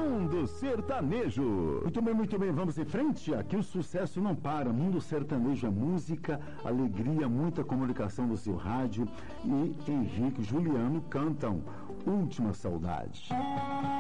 Mundo Sertanejo. Muito bem, vamos em frente. Aqui o sucesso não para. Mundo Sertanejo é música, alegria, muita comunicação do seu rádio. E Henrique e Juliano cantam Última Saudade.